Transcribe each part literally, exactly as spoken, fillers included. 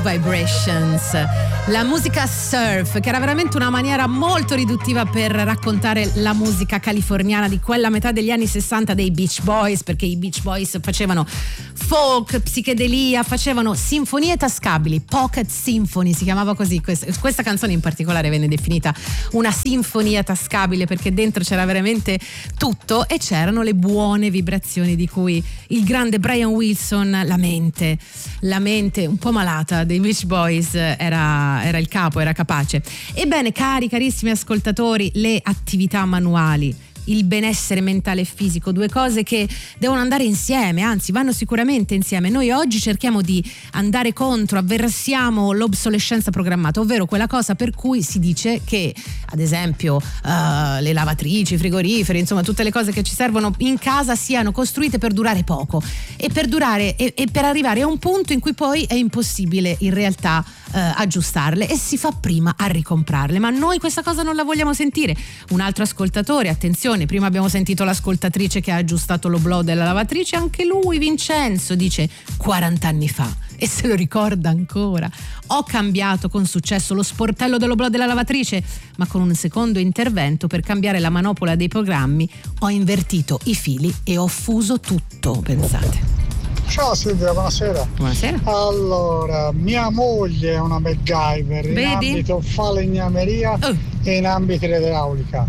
Vibrations, la musica surf, che era veramente una maniera molto riduttiva per raccontare la musica californiana di quella metà degli anni sessanta dei Beach Boys, perché i Beach Boys facevano folk, psichedelia, facevano sinfonie tascabili, pocket symphony si chiamava così. Questa, questa canzone in particolare venne definita una sinfonia tascabile perché dentro c'era veramente tutto e c'erano le buone vibrazioni di cui il grande Brian Wilson, la mente, la mente un po' malata dei Beach Boys era, era il capo, era capace. Ebbene, cari carissimi ascoltatori, le attività manuali, il benessere mentale e fisico, due cose che devono andare insieme, anzi vanno sicuramente insieme. Noi oggi cerchiamo di andare contro, avversiamo l'obsolescenza programmata, ovvero quella cosa per cui si dice che ad esempio uh, le lavatrici, i frigoriferi, insomma tutte le cose che ci servono in casa siano costruite per durare poco e per durare e, e per arrivare a un punto in cui poi è impossibile in realtà uh, aggiustarle e si fa prima a ricomprarle. Ma noi questa cosa non la vogliamo sentire. Un altro ascoltatore, attenzione, prima abbiamo sentito l'ascoltatrice che ha aggiustato l'oblò della lavatrice, anche lui, Vincenzo, dice quaranta anni fa e se lo ricorda ancora. Ho cambiato con successo lo sportello dell'oblò della lavatrice, ma con un secondo intervento per cambiare la manopola dei programmi ho invertito i fili e ho fuso tutto, pensate. Ciao Silvia, buonasera. Buonasera. Allora, mia moglie è una MacGyver in Vedi? ambito falegnameria uh. e in ambito idraulica.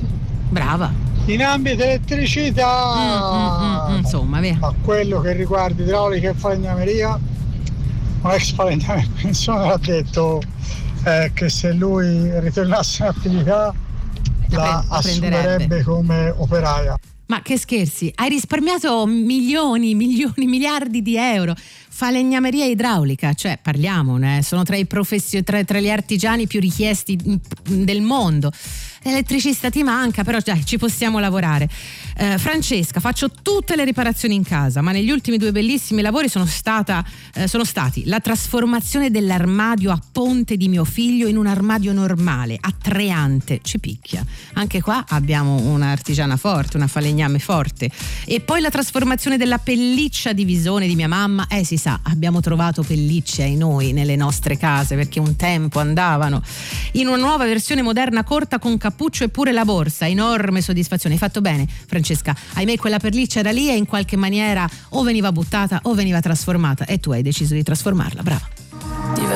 Brava. In ambito elettricità, mm, mm, mm, insomma, via. a quello che riguarda idraulica e falegnameria, un ex falegname pensione ha detto eh, che se lui ritornasse in attività la, la assumerebbe come operaia. Ma che scherzi, hai risparmiato milioni, milioni, miliardi di euro. Falegnameria idraulica, cioè parliamone, eh, sono tra i professi- tra, tra gli artigiani più richiesti del mondo. L'elettricista ti manca, però dai, ci possiamo lavorare. Eh, Francesca, faccio tutte le riparazioni in casa, ma negli ultimi due bellissimi lavori sono stata eh, sono stati la trasformazione dell'armadio a ponte di mio figlio in un armadio normale, a tre ante, ci picchia. Anche qua abbiamo un'artigiana forte, una falegname forte. E poi la trasformazione della pelliccia di visone di mia mamma, eh si sa, abbiamo trovato pellicce ai noi nelle nostre case, perché un tempo andavano in una nuova versione moderna corta con cappuccio e pure la borsa. Enorme soddisfazione, hai fatto bene Francesca, ahimè quella pelliccia era lì e in qualche maniera o veniva buttata o veniva trasformata e tu hai deciso di trasformarla, brava.